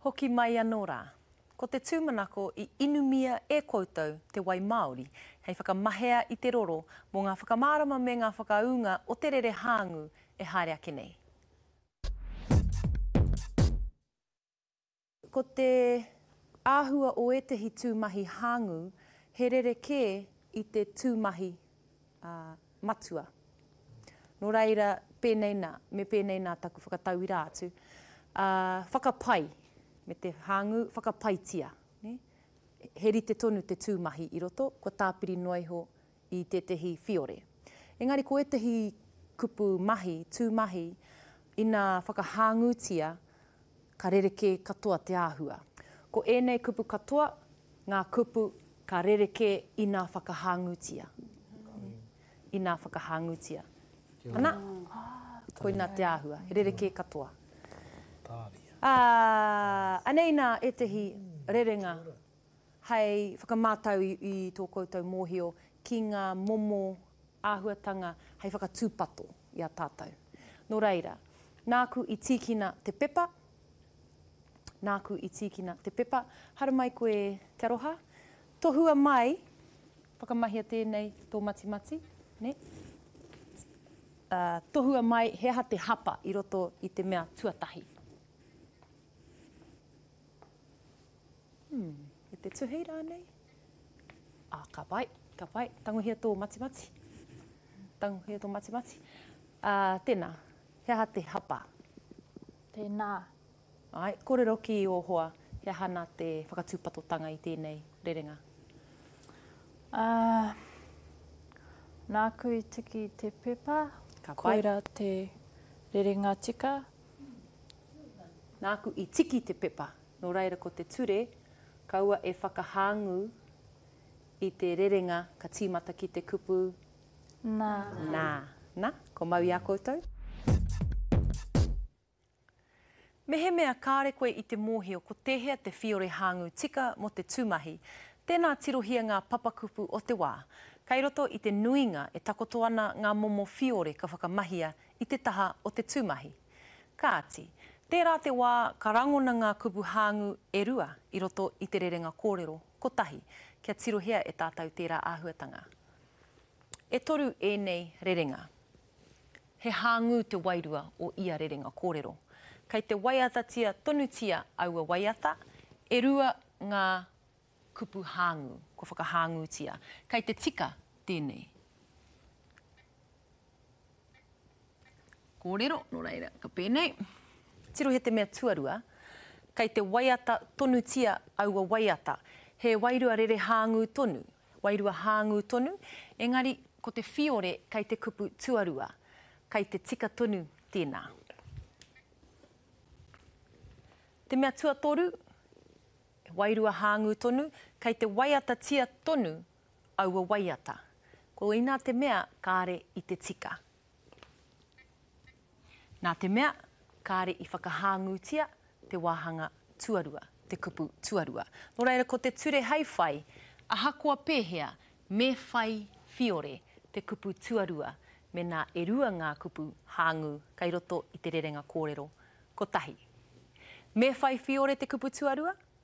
Hoki mai anō rā. Ko te tūmanako I inumia e koutou te wai Māori, hei whakamahea I te roro mō ngā whakamārama me ngā whakaunga o te rere hāngu e haere ake nei. Ko te āhua o etehi tūmahi hāngu, he rere kē I te tūmahi matua. Nō reira, me pēnei nā taku whakatau I rā atu, whakapai, me te hāngu, whakapaitia. Ne? He rite tonu te tūmahi I roto, ko tāpiri noiho I tetehi whiore. Engari, ko etehi kupu mahi, tūmahi, I nā whakahāngutia, ka rereke katoa te āhua. Ko ēnei kupu katoa, ngā kupu ka rereke I nā whakahāngutia. I nā whakahāngutia. Ana, koe nā te āhua, he rereke katoa. Anei nā etehi rerenga hei whakamātau I tō koutou mōhio ki ngā momo āhuatanga hei whakatūpato I a tātou. Nō reira, nāku I tīkina te pepa, hara mai koe te aroha, tohua mai, whakamahia tēnei tō mati, ne? Tohua mai, he aha te hapa I roto I te mea tuatahi. E te tuhi rānei? Ka pai. Tanguhia tō mati. Tēnā, he aha te hapa? Tēnā. Ai, kōrero ki o hoa, he aha nā te whakatūpatotanga I tēnei rerenga? Nāku I tiki te pepa, Ka pai. koira te rerenga tika. Nāku I tiki te pepa, nō reira ko te ture, kaua e whakahāngu I te rerenga ka tīmata ki te kupu. Nā, ko mau I a koutou. Me he mea kāre koe I te mōhio ko tehea te whiore hāngu tika mo te tūmahi, tēnā tirohia ngā papakupu o te wā. Kei roto I te nuinga e takoto ana ngā momo whiore ka whakamahia I te taha o te tūmahi. Kāti, tērā te wā ka rangona ngā kupu hāngu e rua I roto I te rerenga kōrero, kotahi, kia tirohia e tātou tērā āhuatanga. E toru ēnei rerenga. He hāngu te wairua o ia rerenga kōrero. Kei te waiata tia tonutia aua waiata, e rua ngā kupu hāngu, ko whakahāngutia. Kei te tika tēnei. Kōrero, nō reira, ka pēnei. Tirohe te mea tuarua, kei te waiata tonutia aua waiata, he wairua rere hāngu tonu, engari ko te whiore kei te kupu tuarua, kei te tika tonu tēnā. Te mea tuatoru, wairua hāngu tonu, kei te waiata tia tonu aua waiata. Ko ina te mea kāre I te tika. Nā te mea, kāre I whakahāngutia te wāhanga tuarua, te kupu tuarua. Nō reira, ko te ture hei whai, ahakoa pēhea me whai whiore te kupu tuarua, me nā e rua ngā kupu hāngu kei roto I te rerenga kōrero, kotahi. Me whai whiore te kupu tuarua?